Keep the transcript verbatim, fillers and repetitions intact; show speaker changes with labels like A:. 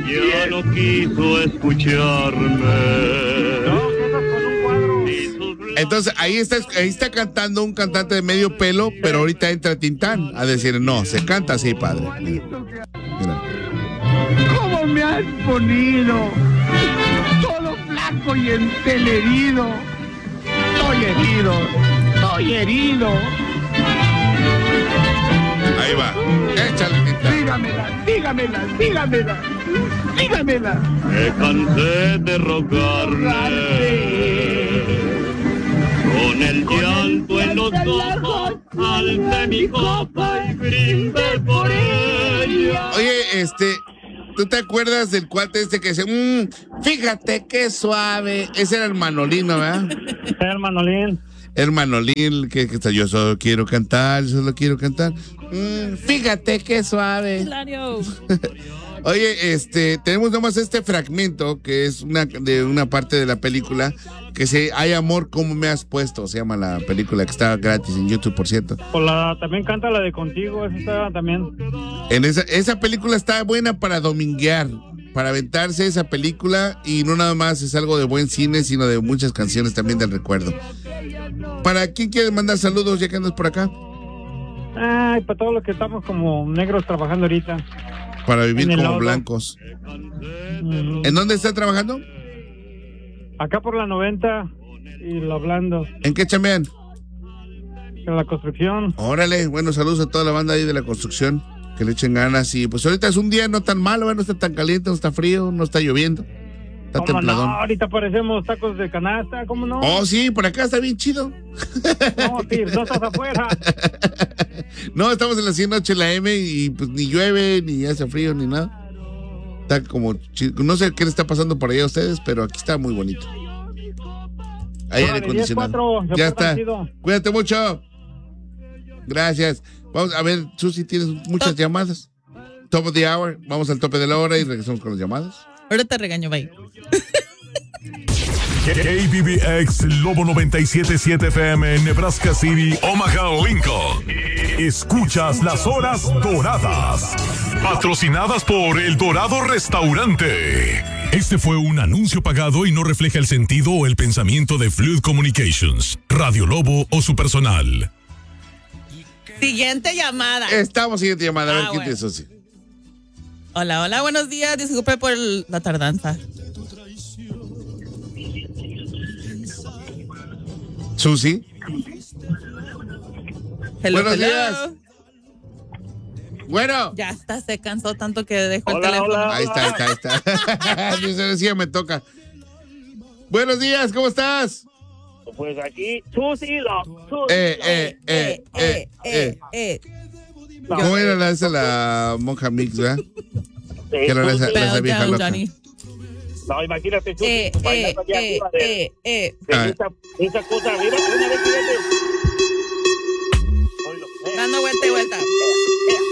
A: Ya no quiso escucharme.
B: Entonces ahí está, ahí está cantando un cantante de medio pelo, pero ahorita entra Tintán a decir, no, se canta así, padre. Mira. Mira.
C: ¿Cómo me has ponido? Todo flaco y entelerido. Estoy herido, estoy herido.
B: Ahí va, échale, Tintán.
C: Dígamela, dígamela, dígamela, dígamela.
A: Me cansé de rogarle. Con el llanto en los ojos, alcé mi copa y brindé por ella.
B: Oye, este, ¿tú te acuerdas del cuate este que dice, mmm, fíjate qué suave? Ese era el Manolino, ¿verdad?
D: Era el Manolín.
B: El Manolín, que, que está, yo solo quiero cantar, yo solo quiero cantar. Mm, fíjate qué suave.
E: Claro.
B: Oye, este, tenemos nomás este fragmento que es una de una parte de la película que se Hay amor como me has puesto, se llama la película, que está gratis en YouTube, por cierto.
D: O la, también canta la de Contigo, esa está también.
B: En esa esa película está buena para dominguear, para aventarse esa película, y no nada más es algo de buen cine, sino de muchas canciones también del recuerdo. ¿Para quién quieres mandar saludos ya que andas por acá?
D: Ay, para todos los que estamos como negros trabajando ahorita.
B: Para vivir como
D: lodo.
B: blancos.
D: Mm.
B: ¿En dónde está trabajando?
D: Acá por la noventa y lo hablando.
B: ¿En qué chambean?
D: En la construcción.
B: Órale, bueno, saludos a toda la banda ahí de la construcción, que le echen ganas. Y pues ahorita es un día no tan malo, no está tan caliente, no está frío, no está lloviendo. Está
D: ¿Cómo
B: templadón.
D: no? Ahorita parecemos tacos de canasta, ¿cómo no?
B: Oh, sí, por acá está bien chido.
D: No, sí, no estás afuera.
B: No, estamos en la cien ocho la M y pues ni llueve, ni hace frío, ni nada. Está como chido. No sé qué le está pasando por allá a ustedes, pero aquí está muy bonito. Ahí aire acondicionado. Ya está. Cuídate mucho. Gracias. Vamos a ver, Susi, tienes muchas
E: Top.
B: llamadas. Top of the hour. Vamos al tope de la hora y regresamos con las llamadas.
E: Ahora te regaño, bye.
F: K B B X Lobo noventa y siete punto siete F M en Nebraska City, Omaha, Lincoln. Escuchas las horas doradas. Patrocinadas por El Dorado Restaurante. Este fue un anuncio pagado y no refleja el sentido o el pensamiento de Fluid Communications, Radio Lobo o su personal.
E: Siguiente llamada.
B: Estamos siguiente llamada. A ver,
E: Ah,
B: ¿quién
E: bueno.
B: te Susi?
E: Hola, hola, buenos días. Disculpe por el- la tardanza.
B: Susi.
E: Hello,
B: Buenos
E: hello.
B: días. Bueno.
E: Ya está, se cansó tanto que dejó el
D: Hola,
E: teléfono.
D: hola.
B: Ahí está, ahí está, ahí está. Dice, sí, me toca. Buenos días, ¿cómo estás?
A: Pues aquí, Susi, lo, Susi.
B: Eh, eh, eh, eh, eh.
E: eh.
B: ¿Cómo era la esa la monja mix, verdad? Que era esa,
E: Bow
B: esa vieja
E: down,
B: loca.
E: Johnny.
A: No, imagínate, Susi,
E: Eh, eh,
A: bailando allá
E: eh,
A: arriba de,
E: eh, eh.
A: de
B: Ah.
A: esa, esa cosa arriba, una vez fíjate. Oílo, eh,
E: Dando vuelta y vuelta.
A: eh,